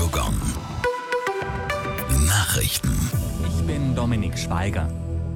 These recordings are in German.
Gong. Nachrichten. Ich bin Dominik Schweiger.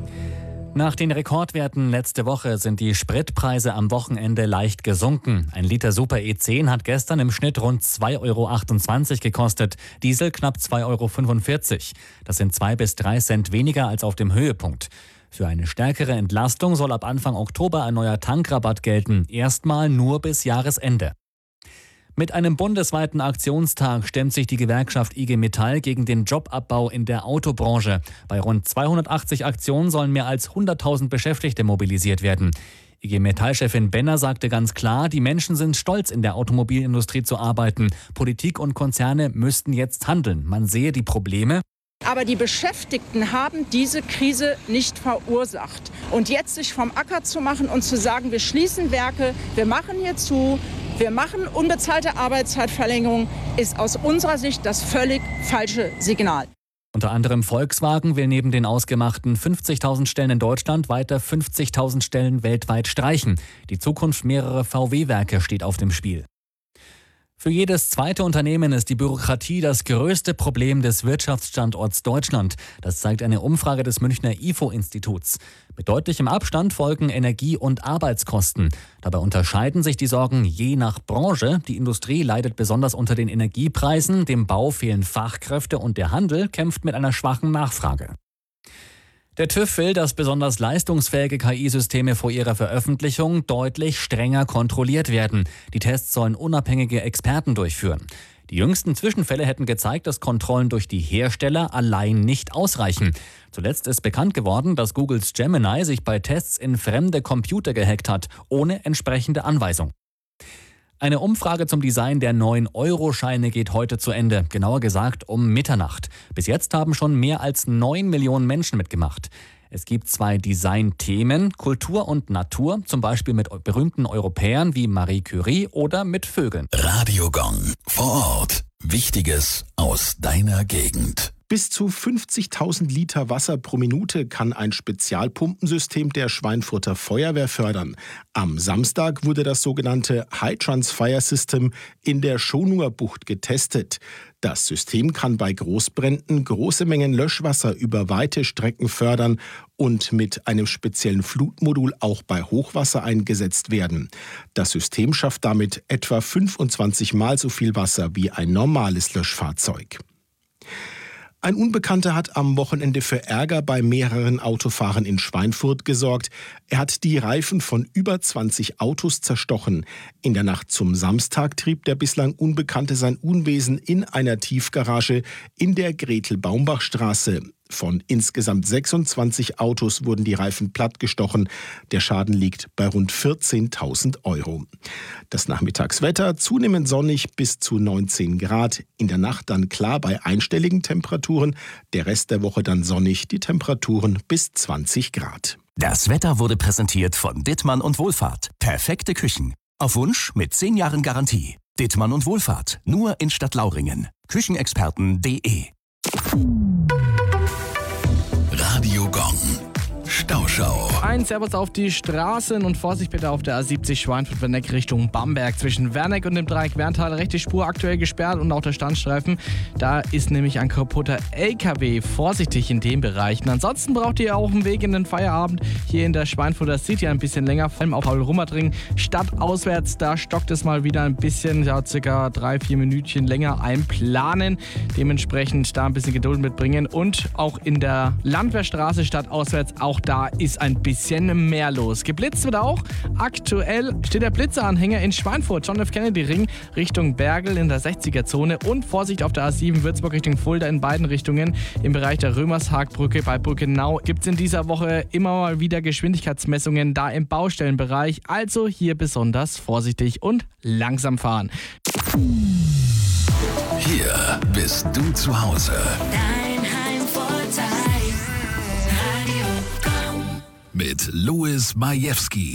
Nach den Rekordwerten letzte Woche sind die Spritpreise am Wochenende leicht gesunken. Ein Liter Super E10 hat gestern im Schnitt rund 2,28 € gekostet, Diesel knapp 2,45 €. Das sind 2 bis 3 Cent weniger als auf dem Höhepunkt. Für eine stärkere Entlastung soll ab Anfang Oktober ein neuer Tankrabatt gelten, erstmal nur bis Jahresende. Mit einem bundesweiten Aktionstag stemmt sich die Gewerkschaft IG Metall gegen den Jobabbau in der Autobranche. Bei rund 280 Aktionen sollen mehr als 100.000 Beschäftigte mobilisiert werden. IG Metall-Chefin Benner sagte ganz klar, die Menschen sind stolz, in der Automobilindustrie zu arbeiten. Politik und Konzerne müssten jetzt handeln. Man sehe die Probleme. Aber die Beschäftigten haben diese Krise nicht verursacht. Und jetzt sich vom Acker zu machen und zu sagen, wir schließen Werke, wir machen hier zu, wir machen unbezahlte Arbeitszeitverlängerung, ist aus unserer Sicht das völlig falsche Signal. Unter anderem Volkswagen will neben den ausgemachten 50.000 Stellen in Deutschland weiter 50.000 Stellen weltweit streichen. Die Zukunft mehrerer VW-Werke steht auf dem Spiel. Für jedes zweite Unternehmen ist die Bürokratie das größte Problem des Wirtschaftsstandorts Deutschland. Das zeigt eine Umfrage des Münchner IFO-Instituts. Mit deutlichem Abstand folgen Energie- und Arbeitskosten. Dabei unterscheiden sich die Sorgen je nach Branche. Die Industrie leidet besonders unter den Energiepreisen, dem Bau fehlen Fachkräfte und der Handel kämpft mit einer schwachen Nachfrage. Der TÜV will, dass besonders leistungsfähige KI-Systeme vor ihrer Veröffentlichung deutlich strenger kontrolliert werden. Die Tests sollen unabhängige Experten durchführen. Die jüngsten Zwischenfälle hätten gezeigt, dass Kontrollen durch die Hersteller allein nicht ausreichen. Zuletzt ist bekannt geworden, dass Googles Gemini sich bei Tests in fremde Computer gehackt hat, ohne entsprechende Anweisung. Eine Umfrage zum Design der 9-Euro-Scheine geht heute zu Ende, genauer gesagt um Mitternacht. Bis jetzt haben schon mehr als 9 Millionen Menschen mitgemacht. Es gibt 2 Designthemen, Kultur und Natur, zum Beispiel mit berühmten Europäern wie Marie Curie oder mit Vögeln. Radio Gong. Vor Ort. Wichtiges aus deiner Gegend. Bis zu 50.000 Liter Wasser pro Minute kann ein Spezialpumpensystem der Schweinfurter Feuerwehr fördern. Am Samstag wurde das sogenannte High-Trans Fire System in der Schonuer Bucht getestet. Das System kann bei Großbränden große Mengen Löschwasser über weite Strecken fördern und mit einem speziellen Flutmodul auch bei Hochwasser eingesetzt werden. Das System schafft damit etwa 25 Mal so viel Wasser wie ein normales Löschfahrzeug. Ein Unbekannter hat am Wochenende für Ärger bei mehreren Autofahrern in Schweinfurt gesorgt. Er hat die Reifen von über 20 Autos zerstochen. In der Nacht zum Samstag trieb der bislang Unbekannte sein Unwesen in einer Tiefgarage in der Gretel-Baumbach-Straße. Von insgesamt 26 Autos wurden die Reifen plattgestochen. Der Schaden liegt bei rund 14.000 €. Das Nachmittagswetter zunehmend sonnig bis zu 19 Grad. In der Nacht dann klar bei einstelligen Temperaturen. Der Rest der Woche dann sonnig, die Temperaturen bis 20 Grad. Das Wetter wurde präsentiert von Dittmann und Wohlfahrt. Perfekte Küchen. Auf Wunsch mit 10 Jahren Garantie. Dittmann und Wohlfahrt. Nur in Stadtlauringen. Küchenexperten.de. Radio Gong. Stauschau. Ein Servus auf die Straßen und Vorsicht bitte auf der A70 Schweinfurt-Werneck Richtung Bamberg. Zwischen Werneck und dem Dreieck Werntal rechte Spur aktuell gesperrt und auch der Standstreifen. Da ist nämlich ein kaputter LKW. Vorsichtig in den Bereichen. Ansonsten braucht ihr auch einen Weg in den Feierabend. Hier in der Schweinfurter City ein bisschen länger, vor allem auf Paul-Rummerdring. Stadtauswärts, da stockt es mal wieder ein bisschen, ja, circa 3-4 Minütchen länger einplanen. Dementsprechend da ein bisschen Geduld mitbringen. Und auch in der Landwehrstraße stadtauswärts, auch da ist ein bisschen mehr los. Geblitzt wird auch. Aktuell steht der Blitzeranhänger in Schweinfurt, John F. Kennedy Ring Richtung Bergel in der 60er-Zone und Vorsicht auf der A7 Würzburg Richtung Fulda in beiden Richtungen. Im Bereich der Römershagbrücke bei Burgenau gibt es in dieser Woche immer mal wieder Geschwindigkeitsmessungen da im Baustellenbereich. Also hier besonders vorsichtig und langsam fahren. Hier bist du zu Hause. Dein Heimvorteil. Radio Gong. Mit Louis Majewski.